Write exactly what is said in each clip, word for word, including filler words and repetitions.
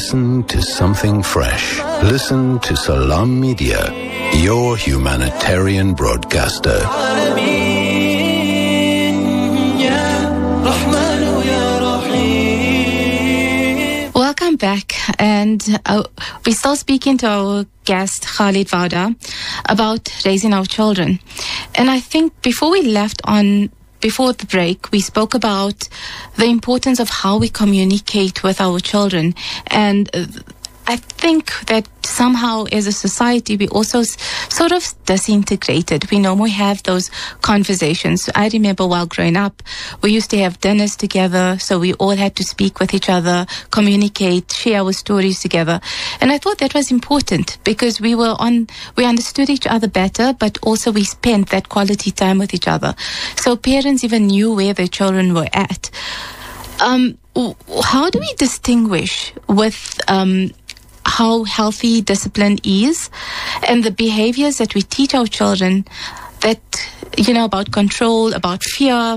Listen to something fresh. Listen to Salam Media, your humanitarian broadcaster. Welcome back, and uh, we're still speaking to our guest Khalid Vauda about raising our children. And I think before we left on Before the break, we spoke about the importance of how we communicate with our children. And uh, I think that somehow as a society, we also s- sort of disintegrated. We no more have those conversations. I remember while growing up, we used to have dinners together. So we all had to speak with each other, communicate, share our stories together. And I thought that was important because we were on, we understood each other better, but also we spent that quality time with each other. So parents even knew where their children were at. Um, how do we distinguish with, um, how healthy discipline is and the behaviors that we teach our children that, you know, about control, about fear?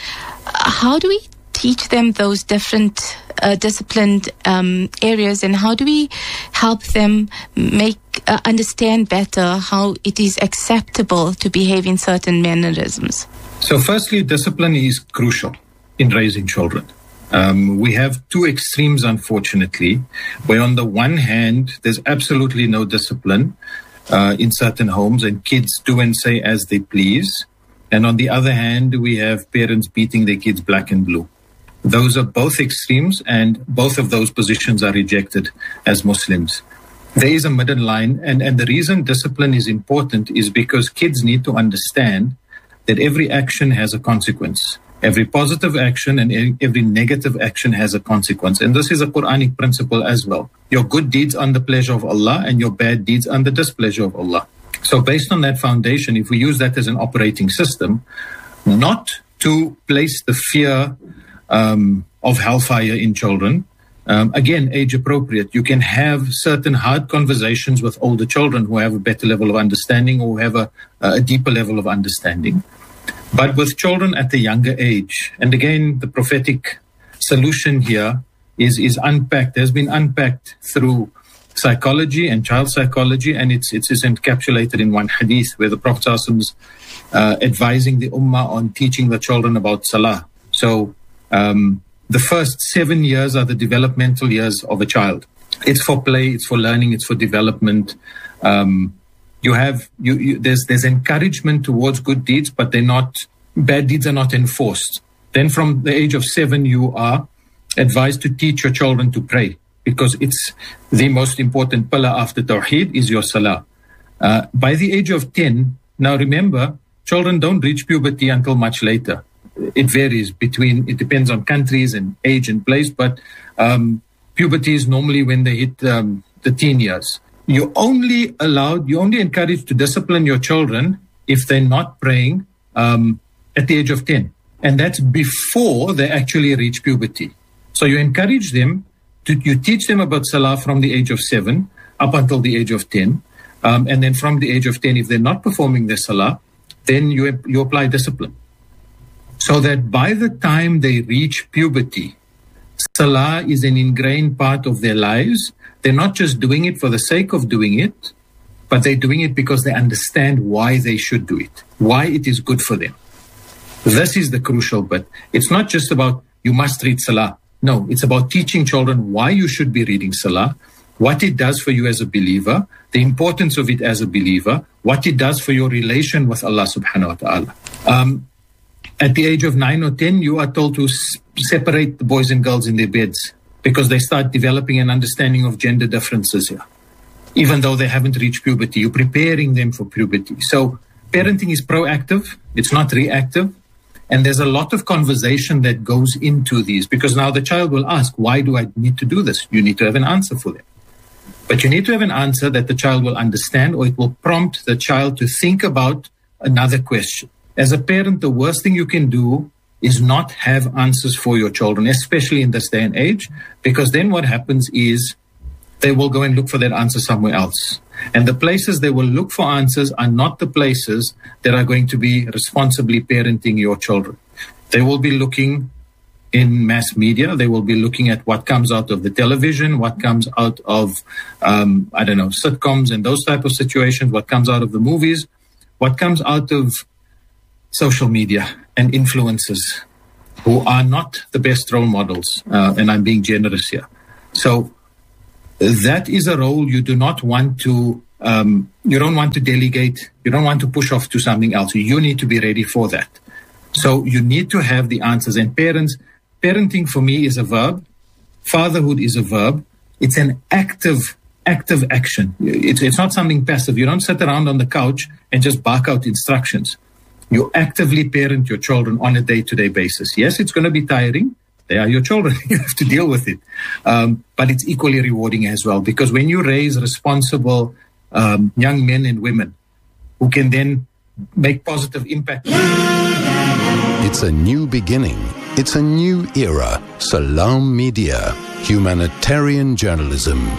How do we teach them those different uh, disciplined um, areas, and how do we help them make uh, understand better how it is acceptable to behave in certain mannerisms? So firstly, discipline is crucial in raising children. Um, we have two extremes, unfortunately, where on the one hand, there's absolutely no discipline uh, in certain homes and kids do and say as they please. And on the other hand, we have parents beating their kids black and blue. Those are both extremes, and both of those positions are rejected as Muslims. There is a middle line, and, and the reason discipline is important is because kids need to understand that every action has a consequence. Every positive action and every negative action has a consequence. And this is a Quranic principle as well. Your good deeds are the pleasure of Allah and your bad deeds are the displeasure of Allah. So based on that foundation, if we use that as an operating system, not to place the fear um, of hellfire in children, um, again, age appropriate. You can have certain hard conversations with older children who have a better level of understanding or who have a, a deeper level of understanding. But with children at a younger age, and again, the prophetic solution here is, is unpacked, has been unpacked through psychology and child psychology, and it's, it's, it's encapsulated in one hadith where the Prophet is uh, advising the ummah on teaching the children about salah. So um, the first seven years are the developmental years of a child. It's for play, it's for learning, it's for development. Um, You have you, you there's there's encouragement towards good deeds, but they're not bad deeds are not enforced. Then from the age of seven, you are advised to teach your children to pray because it's the most important pillar after Tawheed is your salah. Uh, by the age of ten, now remember, children don't reach puberty until much later. It varies between it depends on countries and age and place, but um, puberty is normally when they hit um, the teen years. You're only allowed, you're only encouraged to discipline your children if they're not praying um, at the age of ten. And that's before they actually reach puberty. So you encourage them, to, you teach them about salah from the age of seven up until the age of ten. Um, and then from the age of ten, if they're not performing their salah, then you, you apply discipline. So that by the time they reach puberty, salah is an ingrained part of their lives. They're not just doing it for the sake of doing it, but they're doing it because they understand why they should do it, why it is good for them. This is the crucial bit. It's not just about you must read salah. No, it's about teaching children why you should be reading salah, what it does for you as a believer, the importance of it as a believer, what it does for your relation with Allah subhanahu wa ta'ala. Um, at the age of nine or ten, you are told to s- separate the boys and girls in their beds, because they start developing an understanding of gender differences here. Even though they haven't reached puberty, you're preparing them for puberty. So parenting is proactive, it's not reactive. And there's a lot of conversation that goes into these, because now the child will ask, why do I need to do this? You need to have an answer for them. But you need to have an answer that the child will understand, or it will prompt the child to think about another question. As a parent, the worst thing you can do is not have answers for your children, especially in this day and age, because then what happens is they will go and look for that answer somewhere else. And the places they will look for answers are not the places that are going to be responsibly parenting your children. They will be looking in mass media. They will be looking at what comes out of the television, what comes out of, um, I don't know, sitcoms and those type of situations, what comes out of the movies, what comes out of social media and influencers who are not the best role models. Uh, and I'm being generous here. So that is a role you do not want to, um, you don't want to delegate. You don't want to push off to something else. You need to be ready for that. So you need to have the answers. And parents, parenting for me is a verb. Fatherhood is a verb. It's an active, active action. It's, it's not something passive. You don't sit around on the couch and just bark out instructions. You actively parent your children on a day-to-day basis. Yes, it's going to be tiring. They are your children. You have to deal with it. Um, but it's equally rewarding as well, because when you raise responsible um, young men and women who can then make positive impact. It's a new beginning. It's a new era. Salam Media, humanitarian journalism.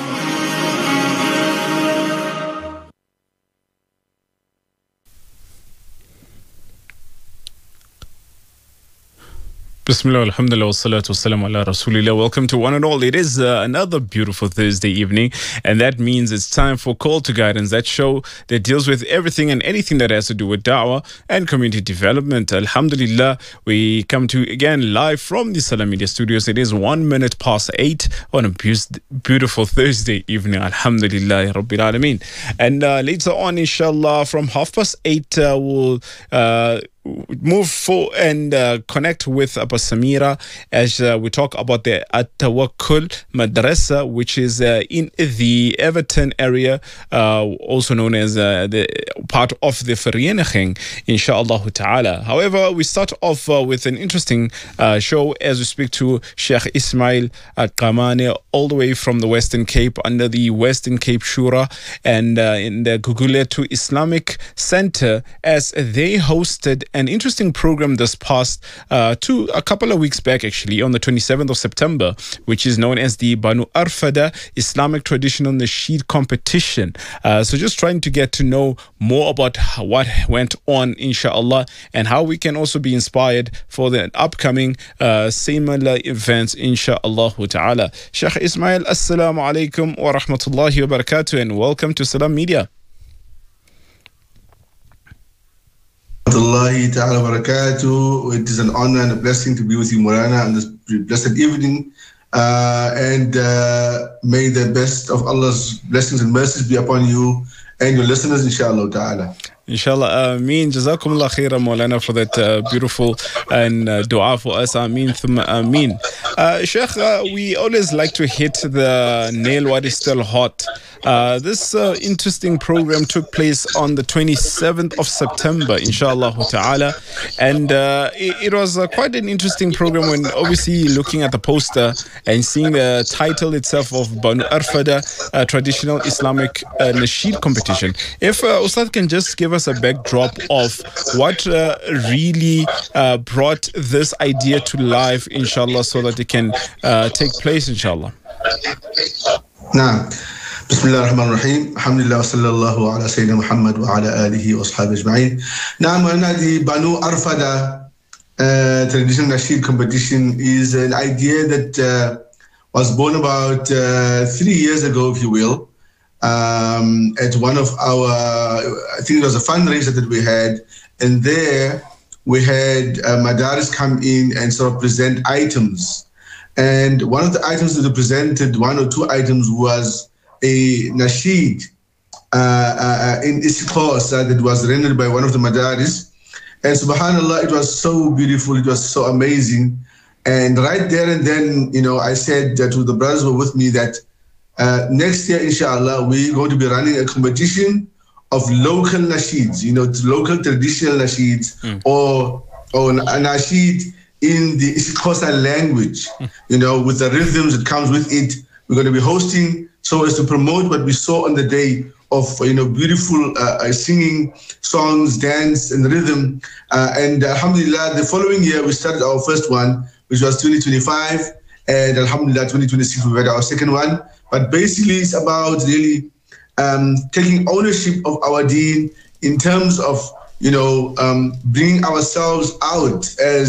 Bismillah, alhamdulillah, wassalatu wassalamu ala rasulillah. Welcome to one and all. It is uh, another beautiful Thursday evening, and that means it's time for Call to Guidance, that show that deals with everything and anything that has to do with da'wah and community development. Alhamdulillah, we come to again live from the Salam Media studios. It is one minute past eight on a beautiful Thursday evening. Alhamdulillah, Rabbil Alameen. And uh, later on, inshallah, from half past eight, uh, we'll uh, move for and uh, connect with Abba Samira as uh, we talk about the At-Tawakkul Madrasa, which is uh, in the Everton area, uh, also known as uh, the part of the Vereeniging, inshallah ta'ala. However, we start off uh, with an interesting uh, show as we speak to Sheikh Ismail Al-Qamani, all the way from the Western Cape, under the Western Cape Shura, and uh, in the Guguletu Islamic Center, as they hosted an interesting program this past uh, two a couple of weeks back, actually, on the twenty-seventh of September, which is known as the Banu Arfada Islamic Traditional Nasheed Competition. Uh, so just trying to get to know more about how, what went on, inshallah, and how we can also be inspired for the upcoming uh, similar events, inshallah ta'ala. Sheikh Ismail, assalamu alaikum wa rahmatullahi wa barakatuh, and welcome to Salam Media. It is an honor and a blessing to be with you, Morana, on this blessed evening. Uh, and uh, may the best of Allah's blessings and mercies be upon you and your listeners, inshallah ta'ala. Inshallah, Ameen. Jazakumullah khairan, Maulana, for that uh, beautiful and uh, dua for us. Ameen, thumma ameen. Uh, Sheikh, uh, we always like to hit the nail what is still hot. Uh, this uh, interesting program took place on the twenty-seventh of September, inshallah ta'ala. And uh, it, it was uh, quite an interesting program when obviously looking at the poster and seeing the title itself of Banu Arfada uh, Traditional Islamic uh, Nasheed Competition. If uh, Ustad can just give us a backdrop of what uh, really uh, brought this idea to life, inshallah, so that it can uh, take place, inshallah. Nah. Bismillah ar-Rahman ar-Rahim. Alhamdulillah wa sallallahu ala Sayyidina Muhammad wa ala alihi wa ashabihi ajma'in. Now, the Banu Arfada uh, Traditional Nasheed Competition is an idea that uh, was born about uh, three years ago, if you will, um, at one of our, I think it was a fundraiser that we had, and there we had uh, Madaris come in and sort of present items. And one of the items that they presented, one or two items, was a nasheed uh, uh, in Istiqosa that was rendered by one of the Madaris. And subhanAllah, it was so beautiful, it was so amazing. And right there and then, you know, I said uh, to the brothers who were with me that uh, next year, inshallah, we're going to be running a competition of local nasheeds, you know, local traditional nasheeds, mm. or, or a nasheed in the Istiqosa language, mm. you know, with the rhythms that comes with it. We're going to be hosting so as to promote what we saw on the day of, you know, beautiful uh, singing, songs, dance, and rhythm. Uh, and alhamdulillah, the following year, we started our first one, which was twenty twenty-five. And alhamdulillah, twenty twenty-six, we had our second one. But basically, it's about really um, taking ownership of our deen in terms of, you know, um, bringing ourselves out as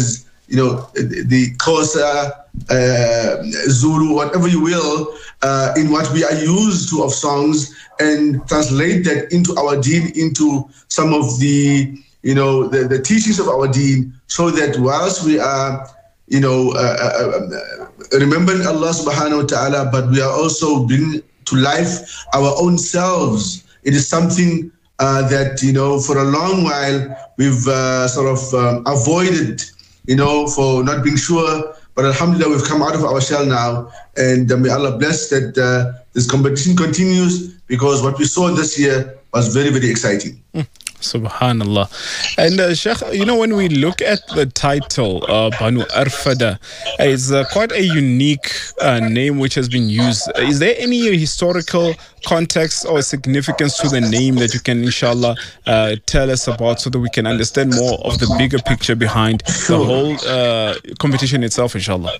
you know, the Xhosa, uh, Zulu, whatever you will, uh, in what we are used to of songs, and translate that into our deen, into some of the, you know, the, the teachings of our deen, so that whilst we are, you know, uh, uh, remembering Allah subhanahu wa ta'ala, but we are also bringing to life our own selves. It is something uh, that, you know, for a long while we've uh, sort of um, avoided, you know, for not being sure. But alhamdulillah, we've come out of our shell now, and uh, may Allah bless that uh, this competition continues, because what we saw this year was very, very exciting. Mm. Subhanallah. And uh, Sheikh, you know, when we look at the title, uh, Banu Arfada, it's uh, quite a unique uh, name which has been used. Is there any historical context or significance to the name that you can, inshallah, uh, tell us about, so that we can understand more of the bigger picture behind the whole uh, competition itself, inshallah?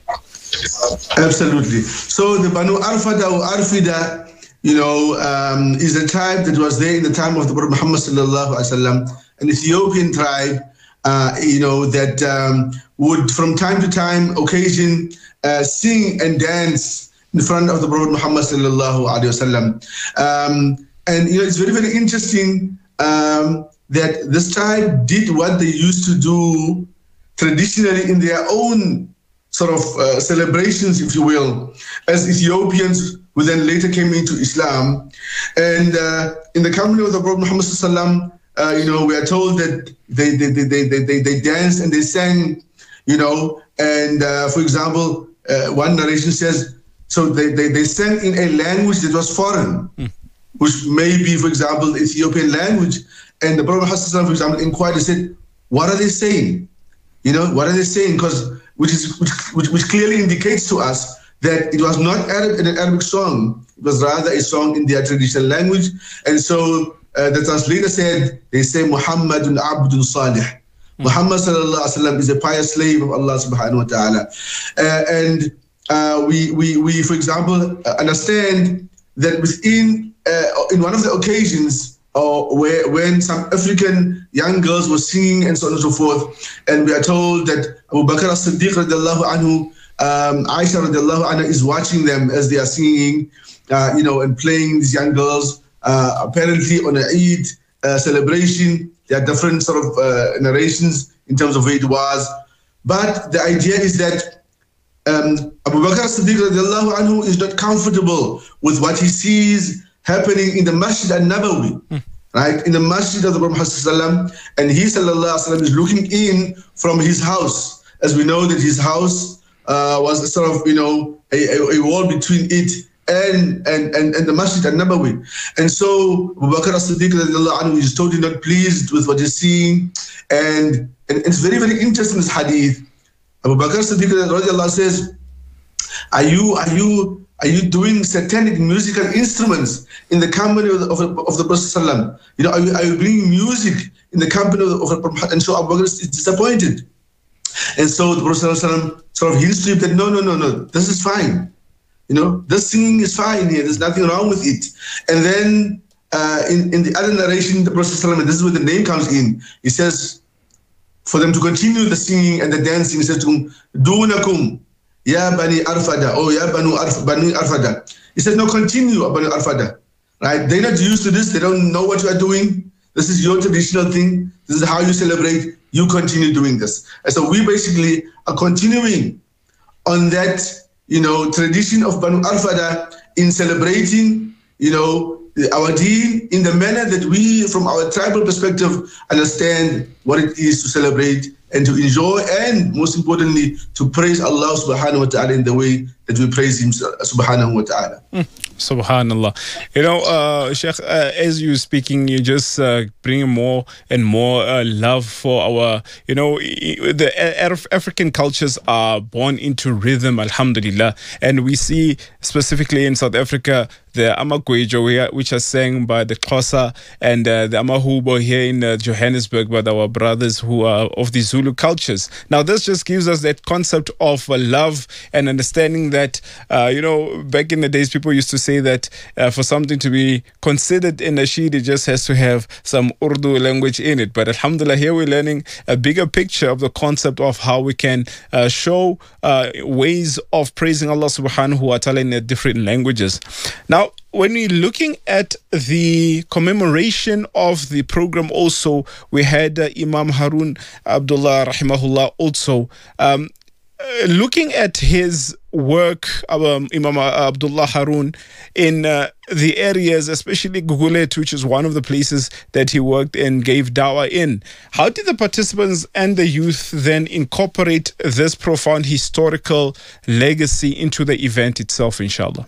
Absolutely. So the Banu Arfada or Arfida, you know, um, is a tribe that was there in the time of the Prophet Muhammad sallallahu alaihi wasallam, an Ethiopian tribe, uh, you know, that um, would from time to time, occasion, uh, sing and dance in front of the Prophet Muhammad sallallahu alaihi wasallam. Um, and, you know, it's very, very interesting um, that this tribe did what they used to do traditionally in their own sort of uh, celebrations, if you will, as Ethiopians who then later came into Islam. And uh, in the company of the Prophet Muhammad sallallahu uh, you know, we are told that they they, they, they, they, they danced and they sang, you know, and uh, for example, uh, one narration says, so they, they, they sang in a language that was foreign, mm. which may be, for example, the Ethiopian language. And the Prophet Muhammad sallallahu, for example, inquired and said, what are they saying? You know, what are they saying? Because which is which, which, which clearly indicates to us that it was not Arab, an Arabic song. It was rather a song in their traditional language. And so uh, the translator said, they say, Muhammadun abdun salih. Mm-hmm. Muhammad sallallahu alaihi wasallam is a pious slave of Allah subhanahu wa ta'ala. Uh, and uh, we, we, we, for example, understand that within, uh, in one of the occasions, or where when some African young girls were singing and so on and so forth, and we are told that Abu Bakr as-Siddiq radiallahu anhu, um, Aisha radiallahu anha is watching them as they are singing, uh, you know, and playing these young girls. Uh, apparently on an Eid uh, celebration, there are different sort of uh, narrations in terms of where it was. But the idea is that um, Abu Bakr as-Siddiq radiallahu anhu is not comfortable with what he sees happening in the Masjid al-Nabawi, mm. right? In the Masjid of the Prophet Muhammad, and he sallallahu alaihi wasallam is looking in from his house. As we know that his house uh, was a sort of, you know, a, a, a wall between it and, and, and, and the Masjid al-Nabawi. And so Abu Bakr as-Siddiq radiallahu anhu is totally not pleased with what he's seeing. And, and it's very, very interesting, this hadith. Abu Bakr as-Siddiq radiallahu says, are you, are you, Are you doing satanic musical instruments in the company of the, of the, of the Prophet Sallallahu? You know, are you, are you bringing music in the company of the, of the Prophet? And so Abu Bakr is disappointed. And so the Prophet Sallallahu sort of hints to him that no, no, no, no, this is fine. You know, this singing is fine here. There's nothing wrong with it. And then uh, in, in the other narration, the Prophet Sallallahu, and this is where the name comes in, he says, for them to continue the singing and the dancing, he says to them, Dunakum. Ya Bani Arfada, oh Ya Banu Arf, Bani Arfada. He said, no, continue, Bani Arfada. Right? They're not used to this. They don't know what you are doing. This is your traditional thing. This is how you celebrate. You continue doing this. And so we basically are continuing on that, you know, tradition of Banu Arfada in celebrating, you know, our deen in the manner that we, from our tribal perspective, understand what it is to celebrate and to enjoy, and most importantly, to praise Allah subhanahu wa ta'ala in the way that we praise Him subhanahu wa ta'ala. Mm, subhanallah. You know, uh, Sheikh, uh, as you're speaking, you're just uh, bringing more and more uh, love for our, you know, the Af- African cultures are born into rhythm, alhamdulillah. And we see specifically in South Africa, the Amagwejo, which are sang by the Xhosa, and uh, the Amahubo here in uh, Johannesburg by our brothers who are of the Zulu cultures. Now, this just gives us that concept of uh, love and understanding that that, uh, you know, back in the days, people used to say that uh, for something to be considered in nasheed, it just has to have some Urdu language in it. But alhamdulillah, here we're learning a bigger picture of the concept of how we can uh, show uh, ways of praising Allah subhanahu wa ta'ala in different languages. Now, when we're looking at the commemoration of the program also, we had uh, Imam Harun Abdullah rahimahullah also um, uh, looking at his work, um, Imam Abdullah Harun, in uh, the areas, especially Gugulet, which is one of the places that he worked and gave dawah in. How did the participants and the youth then incorporate this profound historical legacy into the event itself, inshallah?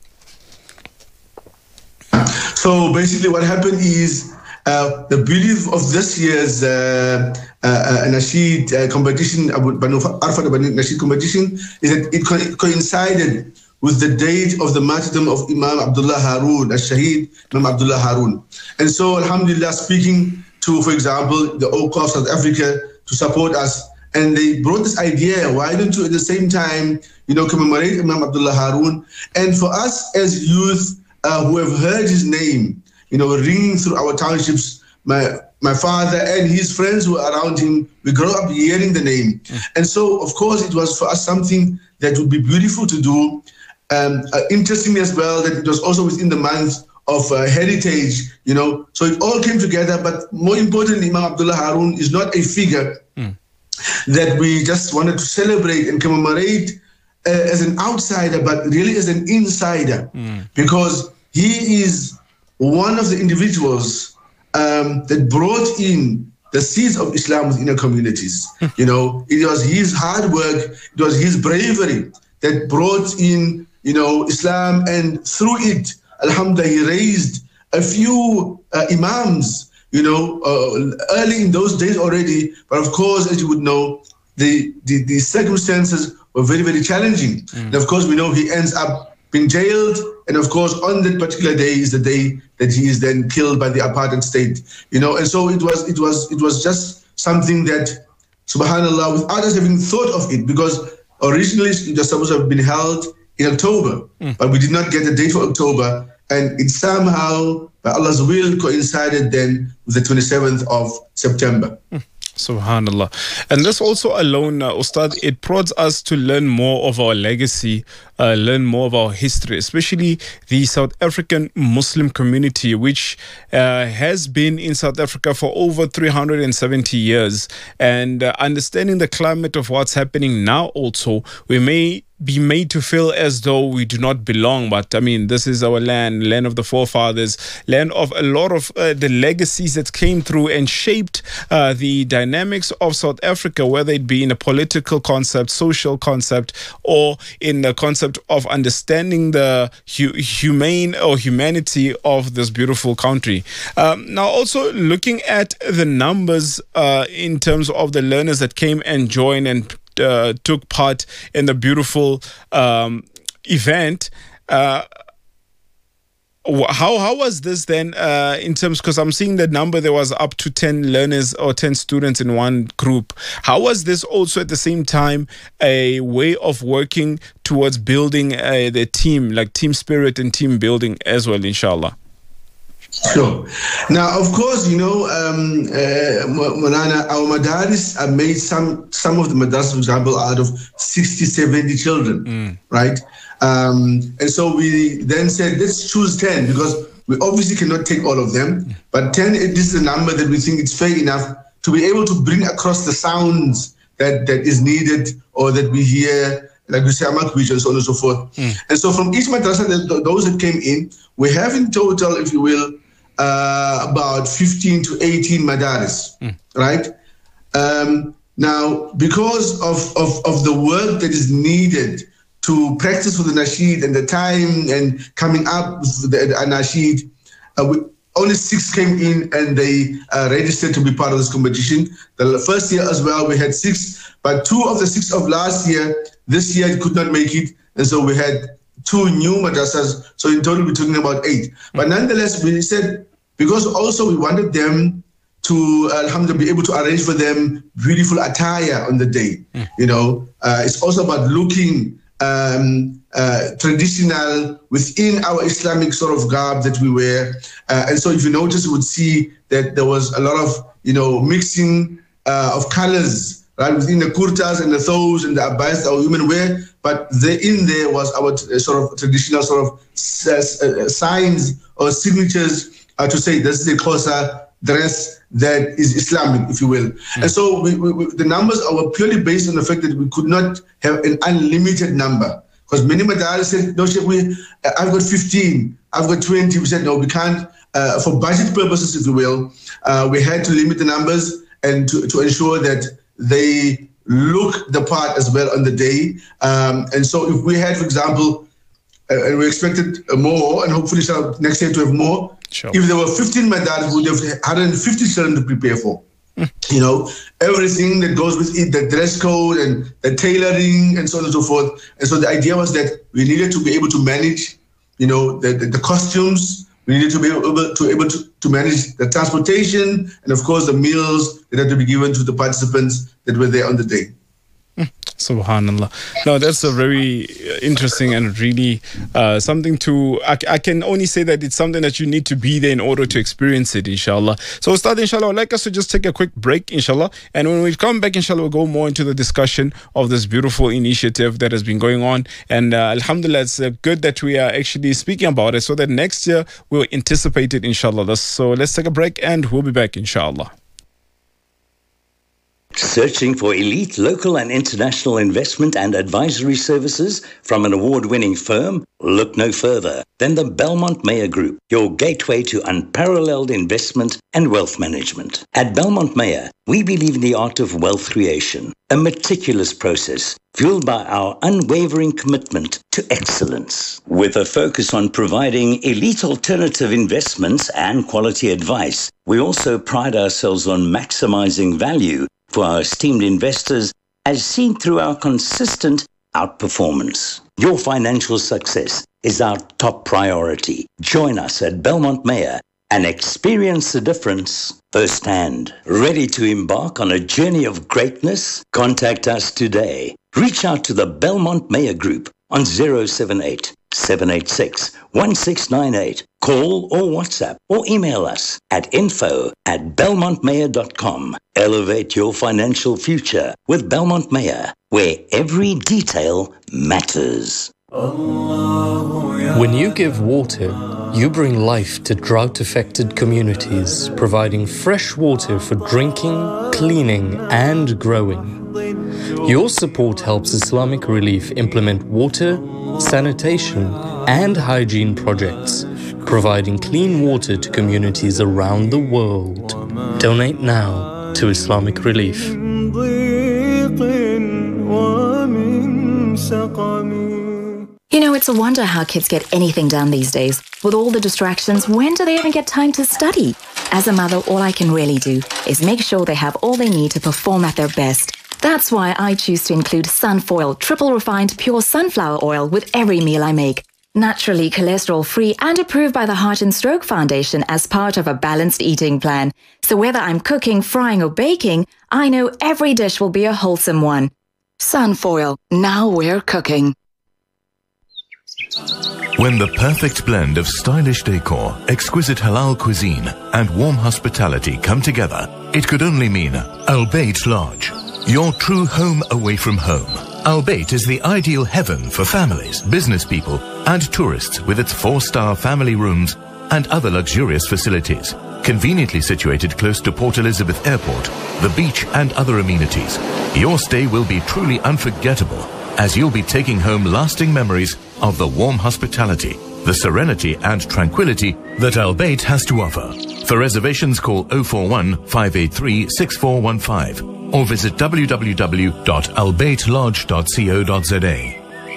So basically what happened is uh, the beauty of this year's uh, uh, uh, Nasheed uh, competition, Banu Arfada Nasheed competition, is that it co- coincided with the date of the martyrdom of Imam Abdullah Harun, al-Shaheed Imam Abdullah Harun. And so, alhamdulillah, speaking to, for example, the O C A of South Africa to support us, and they brought this idea, why don't you at the same time, you know, commemorate Imam Abdullah Harun? And for us as youth, Uh, who have heard his name, you know, ringing through our townships. My my father and his friends who were around him, we grew up hearing the name. Mm. And so, of course, it was for us something that would be beautiful to do. Um, uh, interesting as well that it was also within the month of uh, heritage, you know. So it all came together. But more importantly, Imam Abdullah Harun is not a figure mm. that we just wanted to celebrate and commemorate Uh, as an outsider, but really as an insider, mm. because he is one of the individuals um, that brought in the seeds of Islam within our communities. You know, it was his hard work, it was his bravery that brought in, you know, Islam, and through it, alhamdulillah, he raised a few uh, imams, you know, uh, early in those days already. But of course, as you would know, the the, the circumstances were very, very challenging. Mm. And of course, we know he ends up being jailed. And of course, on that particular day is the day that he is then killed by the apartheid state. You know, and so it was, it was, it was just something that, subhanallah, without us having thought of it, because originally it was supposed to have been held in October, mm. but we did not get a date for October. And it somehow, by Allah's will, coincided then with the twenty-seventh of September. Mm. Subhanallah. And this also alone, uh, Ustad, it prods us to learn more of our legacy, uh, learn more of our history, especially the South African Muslim community, which uh, has been in South Africa for over three hundred seventy years. And uh, understanding the climate of what's happening now also, we may be made to feel as though we do not belong. But I mean, this is our land, land of the forefathers, land of a lot of uh, the legacies that came through and shaped uh, the dynamics of South Africa, whether it be in a political concept, social concept, or in the concept of understanding the hu- humane or humanity of this beautiful country. Um, now, also looking at the numbers uh, in terms of the learners that came and joined and Uh, took part in the beautiful um, event. Uh, how how was this then uh, in terms, because I'm seeing the number, there was up to ten learners or ten students in one group. How was this also at the same time a way of working towards building uh, the team, like team spirit and team building as well, inshallah? Sure. Now, of course, you know, um, uh, Manana, our madaris have made some some of the madaris, for example, out of sixty, seventy children, mm. right? Um, and so we then said, let's choose ten, because we obviously cannot take all of them. But ten, this is a number that we think it's fair enough to be able to bring across the sounds that, that is needed, or that we hear, like we say, Amakwish and so on and so forth. Mm. And so from each madrasa, those that came in, we have in total, if you will, uh, about fifteen to eighteen madaris, mm. right? Um, now, because of, of, of the work that is needed to practice for the nasheed and the time and coming up with the, the nasheed, uh, we, only six came in and they uh, registered to be part of this competition. The first year as well, we had six, but two of the six of last year, this year could not make it. And so we had two new madrasas. So in total, we're talking about eight. Mm-hmm. But nonetheless, we said, because also we wanted them to, alhamdulillah, be able to arrange for them beautiful attire on the day. Mm-hmm. You know, uh, it's also about looking um, uh, traditional within our Islamic sort of garb that we wear. Uh, and so if you notice, you would see that there was a lot of, you know, mixing uh, of colors, right, within the kurtas and the thawbs and the abayas that our women wear. But the, in there was our uh, sort of traditional sort of uh, signs or signatures uh, to say this is a Xhosa dress that is Islamic, if you will. Mm. And so we, we, we, the numbers are purely based on the fact that we could not have an unlimited number. Because many madaris said, no, Sheikh, we, I've got fifteen, I've got twenty. We said, no, we can't. Uh, for budget purposes, if you will, uh, we had to limit the numbers and to, to ensure that they look the part as well on the day. Um, and so if we had, for example, uh, and we expected more, and hopefully next year to have more, sure. If there were fifteen madaris, we would have one hundred fifty children to prepare for. You know, everything that goes with it, the dress code and the tailoring and so on and so forth. And so the idea was that we needed to be able to manage, you know, the, the, the costumes. We needed to be able to able to, to manage the transportation and, of course, the meals that had to be given to the participants that were there on the day. Subhanallah. No, that's a very interesting and really uh, something to, I, I can only say that it's something that you need to be there in order to experience it, inshallah. So, Ustad, inshallah, I'd like us to just take a quick break, inshallah. And when we come back, inshallah, we'll go more into the discussion of this beautiful initiative that has been going on. And uh, alhamdulillah, it's uh, good that we are actually speaking about it so that next year we'll anticipate it, inshallah. So, let's take a break and we'll be back, inshallah. Searching for elite local and international investment and advisory services from an award-winning firm? Look no further than the Belmont Meyer Group, your gateway to unparalleled investment and wealth management. At Belmont Meyer, we believe in the art of wealth creation, a meticulous process fueled by our unwavering commitment to excellence. With a focus on providing elite alternative investments and quality advice, we also pride ourselves on maximizing value for our esteemed investors, as seen through our consistent outperformance. Your financial success is our top priority. Join us at Belmont Meyer and experience the difference firsthand. Ready to embark on a journey of greatness? Contact us today. Reach out to the Belmont Meyer Group on zero seven eight, seven eight six, one six nine eight. Call or WhatsApp or email us at info at belmont meyer dot com. Elevate your financial future with Belmont Meyer, where every detail matters. When you give water, you bring life to drought-affected communities, providing fresh water for drinking, cleaning, and growing. Your support helps Islamic Relief implement water, sanitation, and hygiene projects, providing clean water to communities around the world. Donate now to Islamic Relief. You know, it's a wonder how kids get anything done these days. With all the distractions, when do they even get time to study? As a mother, all I can really do is make sure they have all they need to perform at their best. That's why I choose to include Sunfoil triple refined pure sunflower oil with every meal I make. Naturally cholesterol-free and approved by the Heart and Stroke Foundation as part of a balanced eating plan. So whether I'm cooking, frying or baking, I know every dish will be a wholesome one. Sunfoil, now we're cooking. When the perfect blend of stylish decor, exquisite halal cuisine and warm hospitality come together, it could only mean Al Bayt Lodge, your true home away from home. Al Bayt is the ideal heaven for families, business people and tourists with its four-star family rooms and other luxurious facilities. Conveniently situated close to Port Elizabeth Airport, the beach and other amenities, your stay will be truly unforgettable as you'll be taking home lasting memories of the warm hospitality, the serenity and tranquility that Al Bayt has to offer. For reservations, call zero four one, five eight three, six four one five or visit w w w dot al bayt lodge dot co dot z a.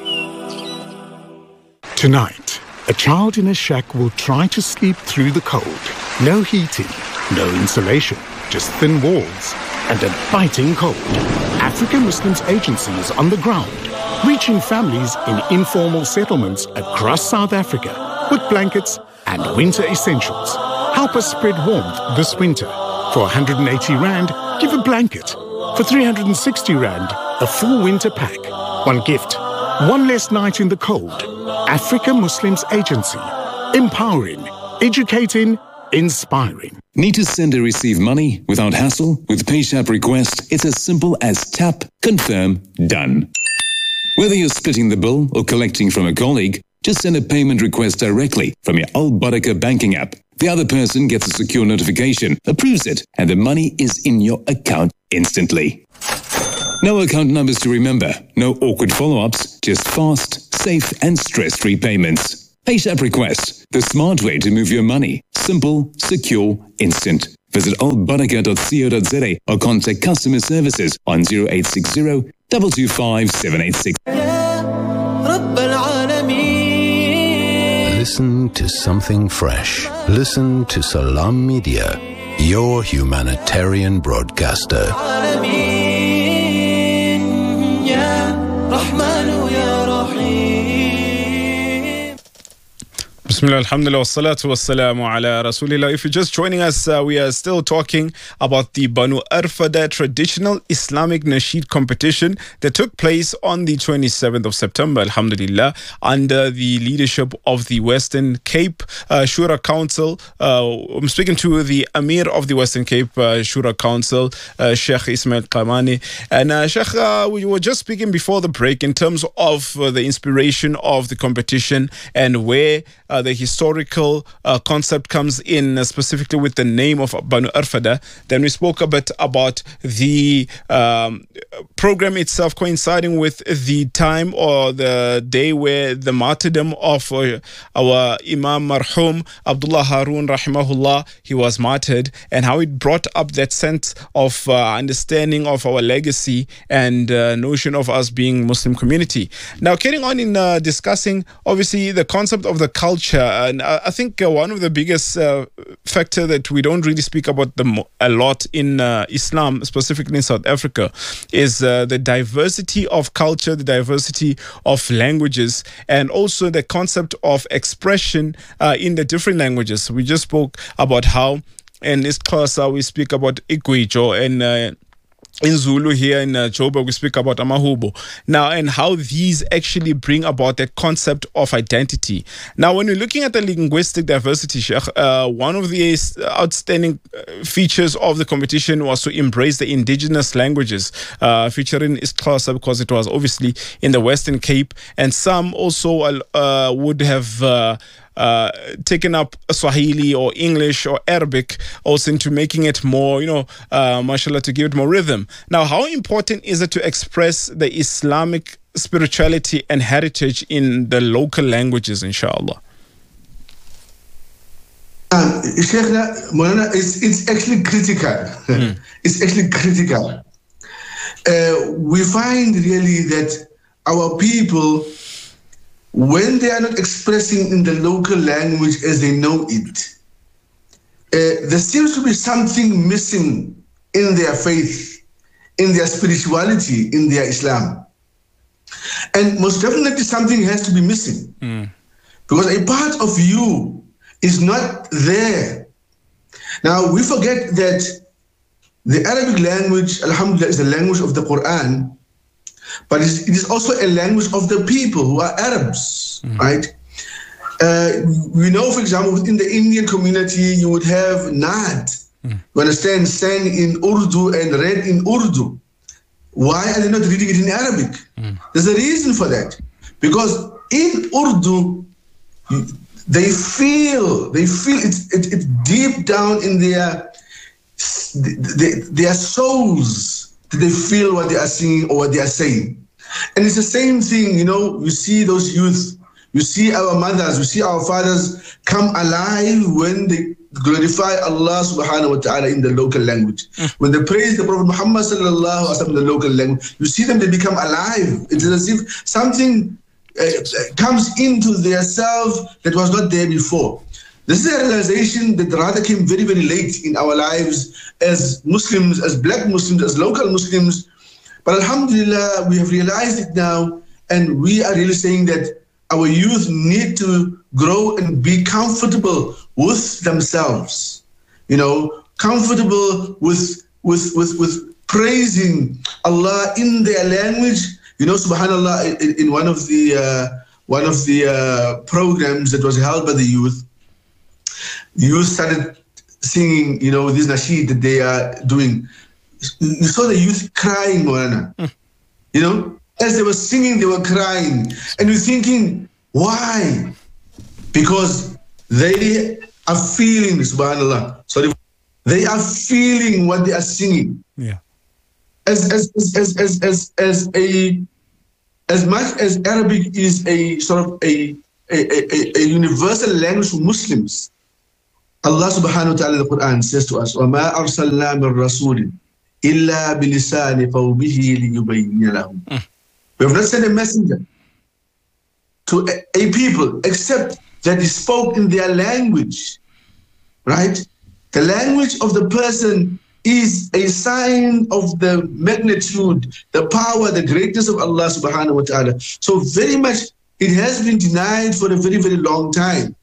Tonight, a child in a shack will try to sleep through the cold. No heating, no insulation, just thin walls and a biting cold. African Muslims Agency is on the ground, reaching families in informal settlements across South Africa with blankets and winter essentials. Help us spread warmth this winter. For one hundred eighty rand, give a blanket. For three hundred sixty rand, a full winter pack. One gift, One less night in the cold. Africa Muslims Agency. Empowering, educating, inspiring. Need to send or receive money without hassle? With PayShap Request, it's as simple as tap, confirm, done. Whether you're splitting the bill or collecting from a colleague, just send a payment request directly from your Al Barakah banking app. The other person gets a secure notification, approves it, and the money is in your account instantly. No account numbers to remember, no awkward follow-ups, just fast, safe, and stress-free payments. PayShap Request, the smart way to move your money. Simple, secure, instant. Visit al barakah dot co dot za or contact customer services on zero eight six zero, two two five, seven eight six. Listen to something fresh. Listen to Salam Media, your humanitarian broadcaster. Bismillah, alhamdulillah, wassalatu wassalamu ala rasulillah. If you're just joining us, uh, we are still talking about the Banu Arfada traditional Islamic Nasheed competition that took place on the twenty-seventh of September, alhamdulillah, under the leadership of the Western Cape uh, Shura Council. Uh, I'm speaking to the Amir of the Western Cape uh, Shura Council, uh, Sheikh Ismail Qamani. And uh, Sheikh, uh, we were just speaking before the break in terms of uh, the inspiration of the competition and where uh, the historical uh, concept comes in, uh, specifically with the name of Banu Arfada. Then we spoke a bit about the um, program itself coinciding with the time or the day where the martyrdom of uh, our Imam Marhum Abdullah Harun rahimahullah, he was martyred, and how it brought up that sense of uh, understanding of our legacy and uh, notion of us being Muslim community. Now, carrying on in uh, discussing obviously the concept of the culture. And I think uh, one of the biggest uh, factor that we don't really speak about them a lot in uh, Islam, specifically in South Africa, is uh, the diversity of culture, the diversity of languages, and also the concept of expression uh, in the different languages. We just spoke about how in this class uh, we speak about Igwejo and uh, in Zulu here in uh, Joburg, we speak about Amahubo. Now, and how these actually bring about that concept of identity. Now, when we're looking at the linguistic diversity, Sheikh, uh, one of the outstanding features of the competition was to embrace the indigenous languages, uh, featuring Isxhosa, because it was obviously in the Western Cape, and some also uh, would have uh, Uh, taken up Swahili or English or Arabic, also into making it more, you know, uh, mashallah, to give it more rhythm. Now, how important is it to express the Islamic spirituality and heritage in the local languages, inshallah? Um, Sheikh, Maulana, it's, it's actually critical. Mm. It's actually critical. Uh, we find really that our people, when they are not expressing in the local language as they know it, uh, there seems to be something missing in their faith, in their spirituality, in their Islam. And most definitely something has to be missing. Mm. Because a part of you is not there. Now, we forget that the Arabic language, alhamdulillah, is the language of the Quran, but it is also a language of the people who are Arabs, mm-hmm. right? Uh, we know, for example, within the Indian community, you would have Naat, mm. you understand, sang in Urdu and read in Urdu. Why are they not reading it in Arabic? Mm. There's a reason for that. Because in Urdu, they feel, they feel it's it, it deep down in their, their souls, they feel what they are singing or what they are saying. And it's the same thing, you know, you see those youth, you see our mothers, you see our fathers come alive when they glorify Allah subhanahu wa ta'ala in the local language. Mm. When they praise the Prophet Muhammad sallallahu alaihi wasallam in the local language, you see them, they become alive. It's as if something uh, comes into their self that was not there before. This is a realization that rather came very, very late in our lives as Muslims, as black Muslims, as local Muslims. But alhamdulillah, we have realized it now, and we are really saying that our youth need to grow and be comfortable with themselves, you know, comfortable with, with, with, with praising Allah in their language, You know, subhanallah, in, in one of the uh, one of the uh, programs that was held by the youth, the youth started singing, you know, this nasheed that they are doing. You saw the youth crying, Morana. Mm. You know, as they were singing, they were crying. And you're thinking, why? Because they are feeling, subhanallah, sorry, they are feeling what they are singing. Yeah. As as as as as as a as much as Arabic is a sort of a a, a, a universal language for Muslims, Allah subhanahu wa ta'ala in the Quran says to us, وَمَا أَرْسَلْنَا مِن رَسُولٍ إِلَّا بِلِسَانِ قَوْمِهِ لِيُبَيِّنَ لَهُمْ. We have not sent a messenger to a, a people except that he spoke in their language, right? The language of the person is a sign of the magnitude, the power, the greatness of Allah subhanahu wa ta'ala. So very much, it has been denied for a very, very long time.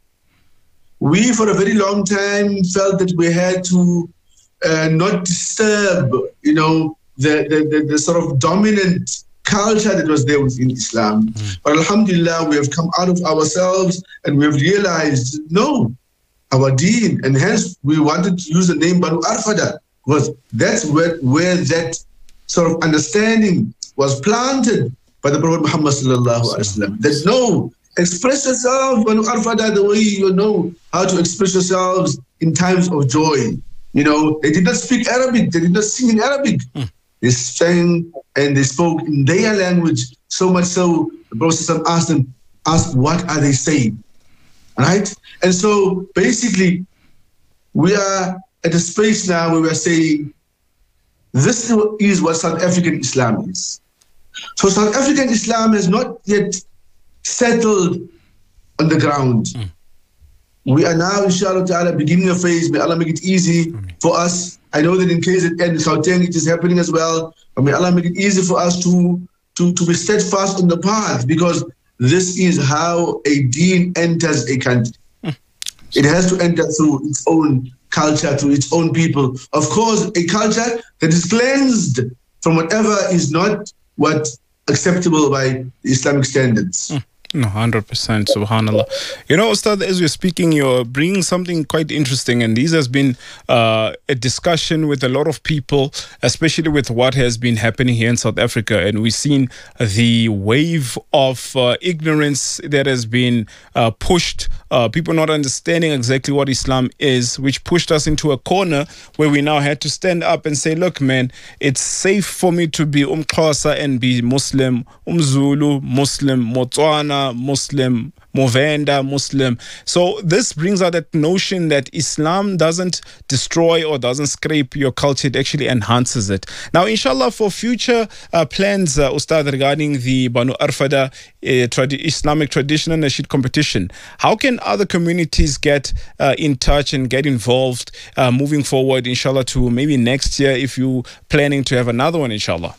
We, for a very long time, felt that we had to uh, not disturb, you know, the, the, the, the sort of dominant culture that was there within Islam. Mm. But alhamdulillah, we have come out of ourselves and we have realized, no, our deen, and hence we wanted to use the name Banu Arfada, because that's where, where that sort of understanding was planted by the Prophet Muhammad sallallahu alaihi wasallam. There's no, express yourself, Banu Arfada, the way you know how to express yourselves in times of joy. You know, they did not speak Arabic, they did not sing in Arabic. Mm. They sang and they spoke in their language, so much so the Prophet asked them, asked, what are they saying? Right? And so basically, we are at a space now where we are saying, this is what South African Islam is. So South African Islam has not yet settled on the ground. Mm. We are now, inshallah ta'ala, beginning a phase. May Allah make it easy mm. for us. I know that in K Z N, in Gauteng, it is happening as well. But may Allah make it easy for us to, to, to be steadfast on the path, because this is how a deen enters a country. Mm. It has to enter through its own culture, through its own people. Of course, a culture that is cleansed from whatever is not what acceptable by the Islamic standards. Mm. No, one hundred percent, subhanAllah. You know, Ustad, as we're speaking, you're bringing something quite interesting, and this has been uh, a discussion with a lot of people, especially with what has been happening here in South Africa. And we've seen the wave of uh, ignorance that has been uh, pushed, uh, people not understanding exactly what Islam is, which pushed us into a corner where we now had to stand up and say, look, man, it's safe for me to be Umxhosa and be Muslim, Umzulu, Muslim, Motswana, Muslim, Movenda, Muslim. So this brings out that notion that Islam doesn't destroy or doesn't scrape your culture, it actually enhances it. Now, inshallah, for future uh, plans, uh, Ustad, regarding the Banu Arfada uh, tradi- Islamic Traditional Nasheed Competition, how can other communities get uh, in touch and get involved uh, moving forward, inshallah, to maybe next year if you're planning to have another one, inshallah?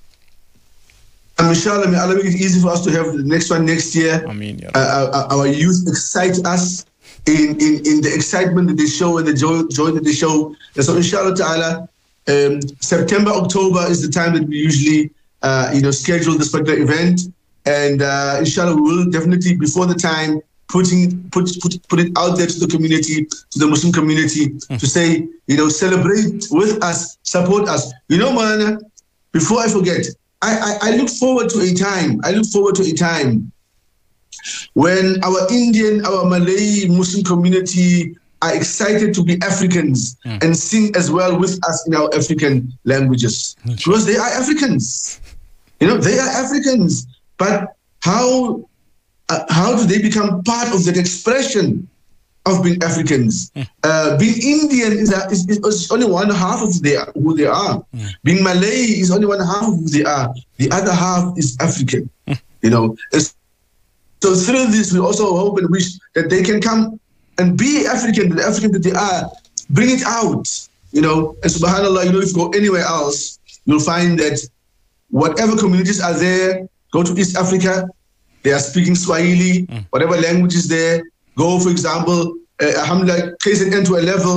Um, inshallah, may Allah make it easy for us to have the next one next year. Ameen, yeah. uh, our youth excite us in, in, in the excitement that they show and the joy, joy that they show. And so, inshallah ta'ala, um, September, October is the time that we usually, uh, you know, schedule this particular event. And uh, inshallah, we will definitely, before the time, putting put, put put it out there to the community, to the Muslim community, mm. to say, you know, celebrate with us, support us. You know, man, before I forget, I, I, I look forward to a time, I look forward to a time when our Indian, our Malay Muslim community are excited to be Africans mm. and sing as well with us in our African languages. Mm. Because they are Africans. You know, they are Africans. But how uh, how do they become part of that expression of being Africans? Mm. Uh, being Indian is, a, is, is only one half of they are, who they are. Mm. Being Malay is only one half of who they are. The other half is African. Mm. You know. It's, so through this, we also hope and wish that they can come and be African, the African that they are, bring it out. You know. And subhanAllah, you know, if you go anywhere else, you'll find that whatever communities are there, go to East Africa, they are speaking Swahili, mm. whatever language is there. Go, for example, uh, Alhamdulillah, K Z N to a level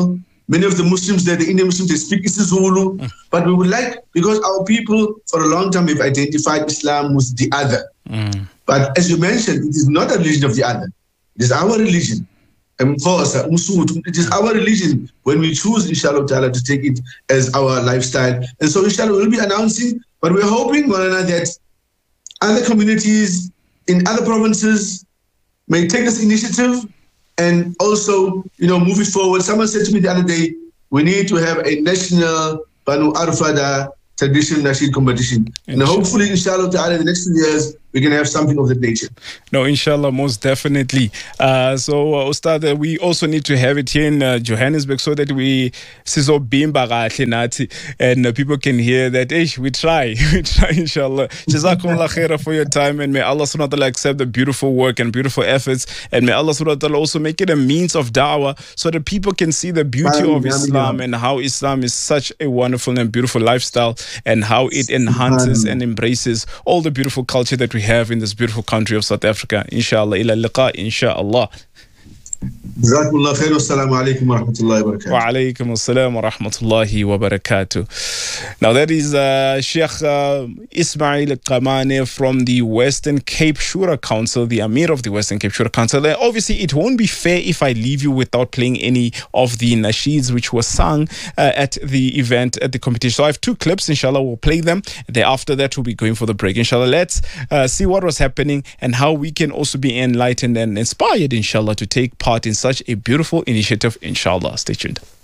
many of the Muslims there, the Indian Muslims, they speak isiZulu. Mm. But we would like, because our people for a long time have identified Islam with the other. Mm. But as you mentioned, it is not a religion of the other. It is our religion. And for us, it is our religion when we choose, inshallah ta'ala, to take it as our lifestyle. And so, inshallah, we'll be announcing, but we're hoping, Maulana, that other communities in other provinces may take this initiative and also, you know, move it forward. Someone said to me the other day, we need to have a national Banu Arfada traditional Nasheed competition. And hopefully, inshallah ta'ala, in the next few years, we can have something of that nature. No, inshallah, most definitely. Uh, so, uh, Ustad, uh, we also need to have it here in uh, Johannesburg so that we sizo bimba kahle nathi and uh, people can hear that, hey, we try, we try, inshallah. Jazakumullah khaira for your time, and may Allah subhanahu wa ta'ala accept the beautiful work and beautiful efforts, and may Allah subhanahu wa ta'ala also make it a means of da'wah so that people can see the beauty Amen. of Islam Amen. and how Islam is such a wonderful and beautiful lifestyle and how it enhances Amen. and embraces all the beautiful culture that we have in this beautiful country of South Africa. Inshallah, ila liqa, inshallah. Jazakumullah khair. Assalamu alaikum wa rahmatullahi wa barakatuh. Wa alaikum assalam wa rahmatullahi wa barakatuh. Now that is uh, Sheikh uh, Ismail Qamane from the Western Cape Shura Council, the Amir of the Western Cape Shura Council. Uh, obviously, it won't be fair if I leave you without playing any of the nasheeds which were sung uh, at the event, at the competition. So I have two clips, inshallah, we'll play them. Then after that, we'll be going for the break. Inshallah, let's uh, see what was happening and how we can also be enlightened and inspired, inshallah, to take part in such a beautiful initiative, inshallah. Stay tuned.